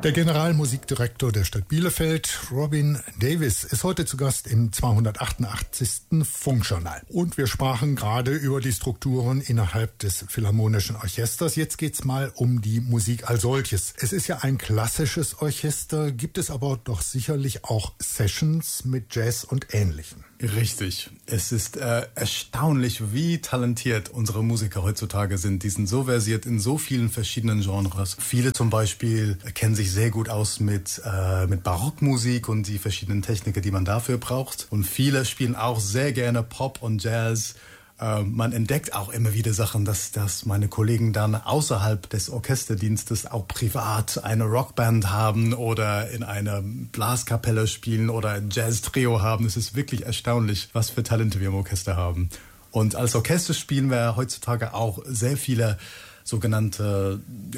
Der Generalmusikdirektor der Stadt Bielefeld, Robin Davis, ist heute zu Gast im 288. Funkjournal. Und wir sprachen gerade über die Strukturen innerhalb des Philharmonischen Orchesters. Jetzt geht's mal um die Musik als solches. Es ist ja ein klassisches Orchester, gibt es aber doch sicherlich auch Sessions mit Jazz und Ähnlichem. Richtig. Es ist erstaunlich, wie talentiert unsere Musiker heutzutage sind. Die sind so versiert in so vielen verschiedenen Genres. Viele zum Beispiel kennen sich sehr gut aus mit Barockmusik und die verschiedenen Techniken, die man dafür braucht. Und viele spielen auch sehr gerne Pop und Jazz. Man entdeckt auch immer wieder Sachen, dass meine Kollegen dann außerhalb des Orchesterdienstes auch privat eine Rockband haben oder in einer Blaskapelle spielen oder ein Jazz-Trio haben. Es ist wirklich erstaunlich, was für Talente wir im Orchester haben. Und als Orchester spielen wir heutzutage auch sehr viele sogenannte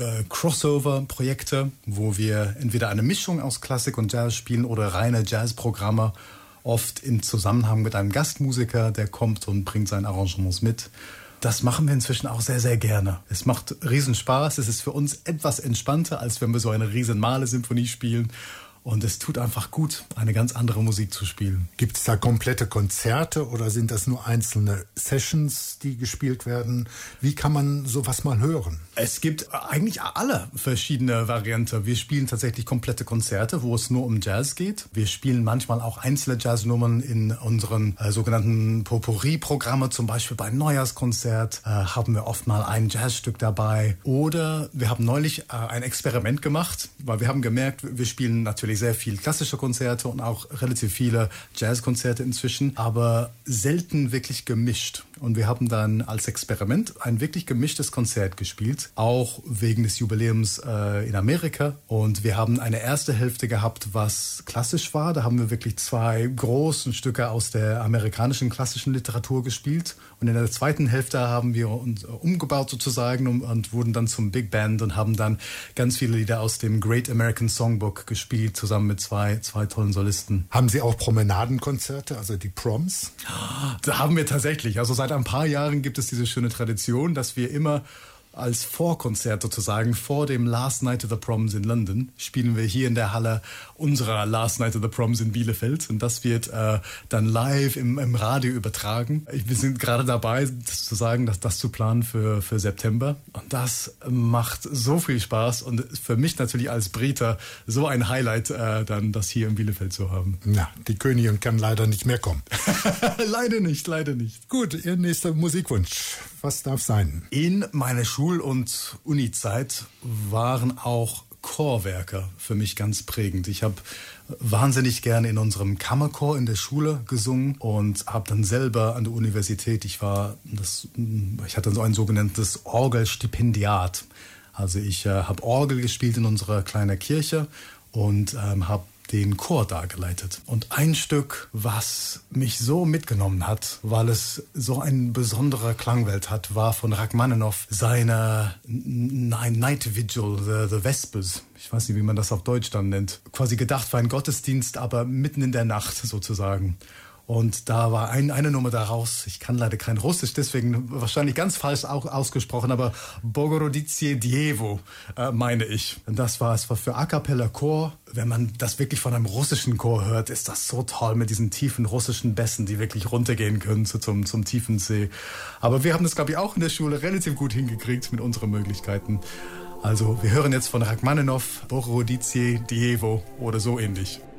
Crossover-Projekte, wo wir entweder eine Mischung aus Klassik und Jazz spielen oder reine Jazzprogramme, oft im Zusammenhang mit einem Gastmusiker, der kommt und bringt seine Arrangements mit. Das machen wir inzwischen auch sehr, sehr gerne. Es macht riesen Spaß. Es ist für uns etwas entspannter, als wenn wir so eine riesen Mahler-Symphonie spielen. Und es tut einfach gut, eine ganz andere Musik zu spielen. Gibt es da komplette Konzerte oder sind das nur einzelne Sessions, die gespielt werden? Wie kann man sowas mal hören? Es gibt eigentlich alle verschiedene Varianten. Wir spielen tatsächlich komplette Konzerte, wo es nur um Jazz geht. Wir spielen manchmal auch einzelne Jazznummern in unseren sogenannten Potpourri-Programme. Zum Beispiel bei Neujahrskonzert haben wir oft mal ein Jazzstück dabei. Oder wir haben neulich ein Experiment gemacht, weil wir haben gemerkt, wir spielen natürlich sehr viel klassische Konzerte und auch relativ viele Jazzkonzerte inzwischen, aber selten wirklich gemischt. Und wir haben dann als Experiment ein wirklich gemischtes Konzert gespielt, auch wegen des Jubiläums in Amerika. Und wir haben eine erste Hälfte gehabt, was klassisch war. Da haben wir wirklich zwei große Stücke aus der amerikanischen klassischen Literatur gespielt. Und in der zweiten Hälfte haben wir uns umgebaut sozusagen und wurden dann zum Big Band und haben dann ganz viele Lieder aus dem Great American Songbook gespielt, zusammen mit zwei tollen Solisten. Haben Sie auch Promenadenkonzerte, also die Proms? Da haben wir tatsächlich. Also seit ein paar Jahren gibt es diese schöne Tradition, dass wir immer als Vorkonzert sozusagen vor dem Last Night of the Proms in London spielen wir hier in der Halle unserer Last Night of the Proms in Bielefeld und das wird dann live im Radio übertragen. Wir sind gerade dabei, zu sagen, dass das zu planen für September und das macht so viel Spaß und für mich natürlich als Briter so ein Highlight, dann das hier in Bielefeld zu haben. Ja, die Königin kann leider nicht mehr kommen. Leider nicht. Gut, Ihr nächster Musikwunsch, was darf sein? In meiner Schul- und Uni-Zeit waren auch Chorwerke für mich ganz prägend. Ich habe wahnsinnig gerne in unserem Kammerchor in der Schule gesungen und habe dann selber an der Universität, ich hatte so ein sogenanntes Orgelstipendiat. Also ich habe Orgel gespielt in unserer kleinen Kirche und habe den Chor da geleitet. Und ein Stück, was mich so mitgenommen hat, weil es so eine besondere Klangwelt hat, war von Rachmaninoff seine Night Vigil, the Vespers. Ich weiß nicht, wie man das auf Deutsch dann nennt. Quasi gedacht für einen Gottesdienst, aber mitten in der Nacht sozusagen. Und da war eine Nummer daraus, ich kann leider kein Russisch, deswegen wahrscheinlich ganz falsch auch ausgesprochen, aber Bogorodice Dievo, meine ich. Und es war für A Cappella Chor. Wenn man das wirklich von einem russischen Chor hört, ist das so toll mit diesen tiefen russischen Bässen, die wirklich runtergehen können zum tiefen See. Aber wir haben das, glaube ich, auch in der Schule relativ gut hingekriegt mit unseren Möglichkeiten. Also wir hören jetzt von Rachmaninoff, Bogorodice Dievo oder so ähnlich.